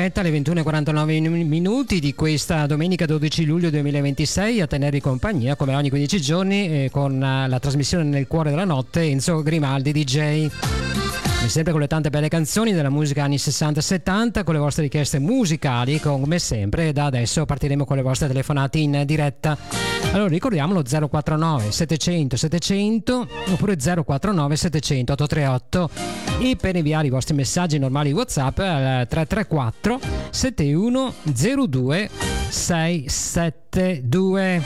diretta alle 21:49 minuti di questa domenica 12 luglio 2026 a tenervi compagnia come ogni 15 giorni con la trasmissione Nel cuore della notte, Enzo Grimaldi DJ. Come sempre con le tante belle canzoni della musica anni 60 e 70, con le vostre richieste musicali come sempre. Da adesso partiremo con le vostre telefonate in diretta. Allora ricordiamolo, 049 700 700 oppure 049 700 838, e per inviare i vostri messaggi normali WhatsApp al 334 7102 672.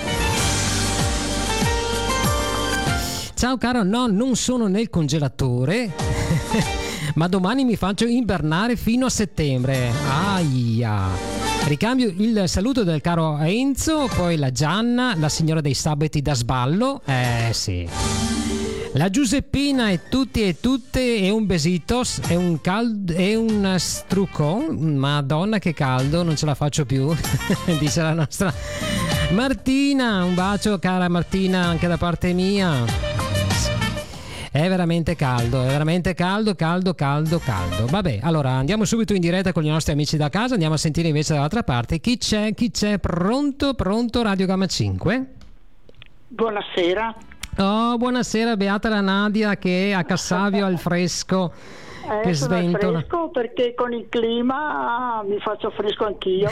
Ciao caro, no, non sono nel congelatore ma domani mi faccio invernare fino a settembre. Aia. Ricambio il saluto del caro Enzo, poi la Gianna, la signora dei sabati da sballo, sì, la Giuseppina e tutti e tutte, e un besitos, e un struccon, madonna che caldo, non ce la faccio più dice la nostra Martina. Un bacio cara Martina anche da parte mia. È veramente caldo, caldo. Vabbè, allora andiamo subito in diretta con i nostri amici da casa, andiamo a sentire invece dall'altra parte chi c'è, pronto Radio Gamma 5? Buonasera. Oh, buonasera, beata la Nadia che è a Cassavio al fresco. Che sventola. Fresco perché con il clima mi faccio fresco anch'io.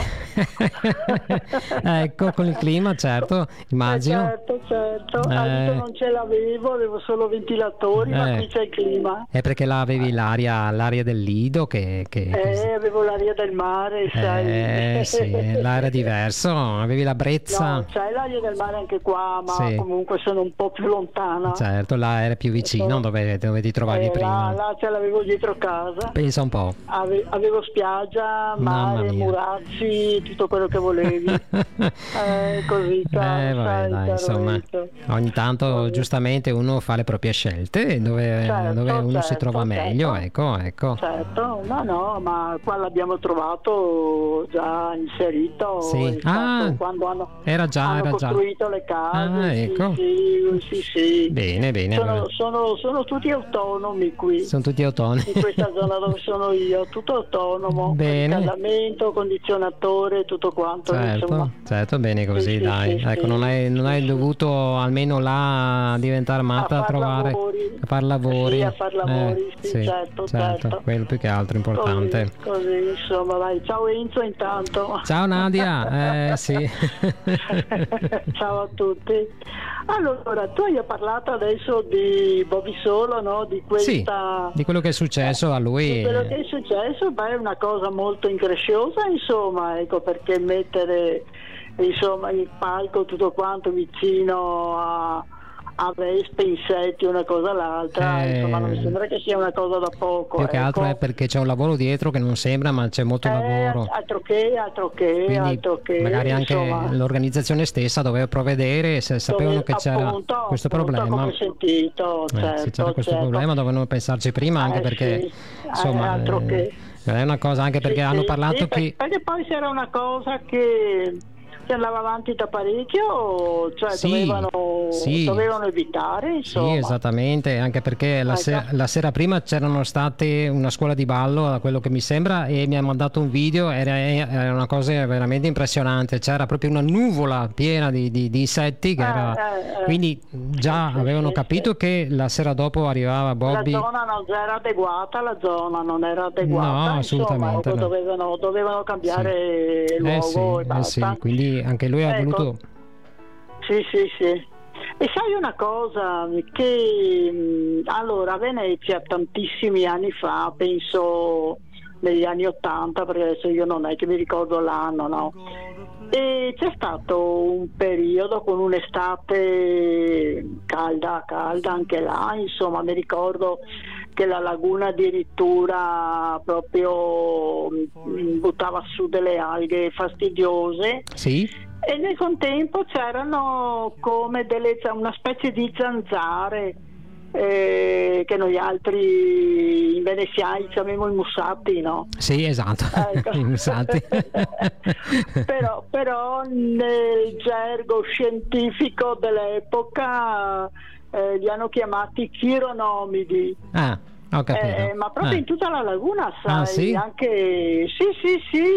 Ecco, con il clima, certo, immagino. Certo. Adesso non ce l'avevo, avevo solo ventilatori, ma qui c'è il clima. È perché là avevi l'aria del Lido che avevo l'aria del mare, sai. Sì, là era diverso, avevi la brezza. No, c'è l'aria del mare anche qua, ma sì, comunque sono un po' più lontana. Certo, là era più vicino dove ti trovavi prima. Là ce l'avevo dietro casa. Pensa un po'. Avevo spiaggia, mare, murazzi, tutto quello che volevi. Così, dai, insomma, ogni tanto giustamente uno fa le proprie scelte dove uno si trova meglio, ecco. Certo, no, ma qua l'abbiamo trovato già inserito. Sì. Quando hanno costruito le case. Ecco. Sì. Bene. Sono tutti autonomi qui. Sono tutti autonomi. In questa zona dove sono io, tutto autonomo, riscaldamento, condizionatore, tutto quanto. Certo, bene così, sì, dai. Ecco, sì. Non hai dovuto almeno là diventare matta a far lavori. A far lavori, certo. Quello più che altro importante. Così, insomma, vai. Ciao Enzo intanto. Ciao Nadia, sì. Ciao a tutti. Allora, tu hai parlato adesso di Bobby Solo, no? Di questa... Sì, di quello che è successo a lui. Quello che è successo, è una cosa molto incresciosa, insomma, ecco, perché mettere il palco tutto quanto vicino a vespe, insetti, una cosa all'altra, insomma, non mi sembra che sia una cosa da poco. Più che altro è perché c'è un lavoro dietro che non sembra, ma c'è molto lavoro. Altro che. Magari anche l'organizzazione stessa doveva provvedere, se sapevano che c'era questo problema. Come ho sentito, se c'era questo problema dovevano pensarci prima, anche perché insomma altro che. È una cosa, anche perché hanno parlato che perché poi c'era una cosa che andava avanti da parecchio, cioè dovevano evitare, insomma. Sì, esattamente, anche perché la sera prima c'erano state una scuola di ballo, da quello che mi sembra, e mi ha mandato un video, era una cosa veramente impressionante, c'era proprio una nuvola piena di insetti che quindi già avevano capito che la sera dopo arrivava Bobby. La zona non era adeguata, no, assolutamente, insomma, dovevano cambiare luogo e basta. Sì, quindi anche lui ha voluto. Sì. E sai una cosa, che allora a Venezia tantissimi anni fa, penso negli anni '80, perché adesso io non è che mi ricordo l'anno, no? E c'è stato un periodo con un'estate calda anche là, insomma, mi ricordo che la laguna addirittura proprio buttava su delle alghe fastidiose. Sì. E nel contempo c'erano come una specie di zanzare che noi altri in veneziani chiamiamo i mussati, no? Sì, esatto, ecco. I mussati. però nel gergo scientifico dell'epoca li hanno chiamati chironomidi. Ho capito. Ma proprio in tutta la laguna, sai, sì? anche sì,